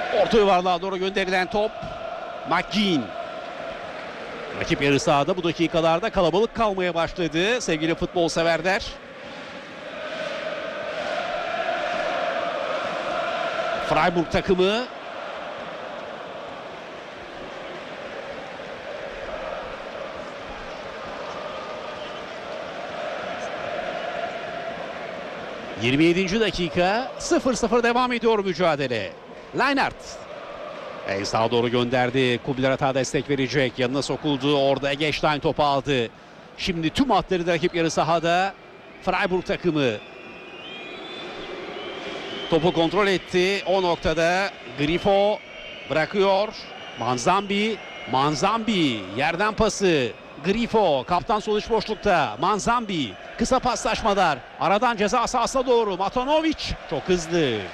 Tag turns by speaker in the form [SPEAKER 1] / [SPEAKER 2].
[SPEAKER 1] Orta yuvarlığa doğru gönderilen top. McGinn. Rakip yarı sahada bu dakikalarda kalabalık kalmaya başladı sevgili futbol severler. Freiburg takımı ...27. dakika 0-0 devam ediyor mücadele. Leinart en sağa doğru gönderdi. Kubiler hata destek verecek. Yanına sokuldu. Orada Eggestein topu aldı. Şimdi tüm hatları da rakip yarı sahada. Freiburg takımı topu kontrol etti. O noktada Grifo bırakıyor. Manzambi yerden pası. Grifo kaptan sol iç boşlukta. Manzambi kısa paslaşmalar. Aradan ceza sahasına doğru. Matanovic çok hızlı.